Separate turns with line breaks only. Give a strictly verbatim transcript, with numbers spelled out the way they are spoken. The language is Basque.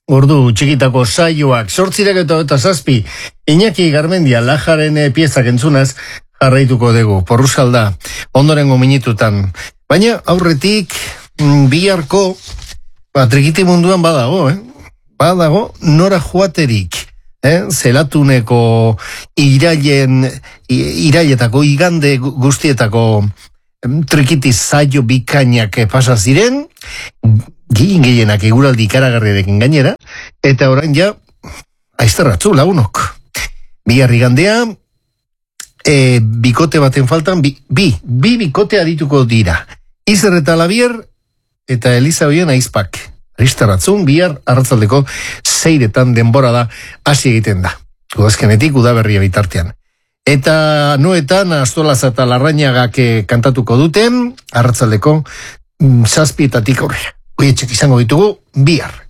Ordu txikitako saioak, sortzirek eta eta zazpi, Iñaki Garmendia Lajaren e, piezak entzunaz jarraituko dugu, porrusalda, ondorengo minututan. Baina aurretik, mm, biharko, ba, trikiti munduan badago, eh? Badago, nora joaterik, eh? Zelatuneko iraien, iraietako, igande guztietako em, trikiti zaio bikainak pasa ziren, gehien gehienak eguraldi ikaragarriarekin gainera, eta orain ja, aizterratzu lagunok. Bihar igandea, e, bikote baten faltan, bi, bi, bi bikote adituko dira. Izer eta Labier, eta Eliza Oien aizpak. Aizterratzun, bihar arratzaldeko zeiretan denbora da hasi egiten da. Udazkenetik udaberria bitartean. Eta noetan, Astolaza eta Larrañagak kantatuko duten, arratzaldeko mm, zazpietatik aurrera. Oietxek izango ditugu, bihar.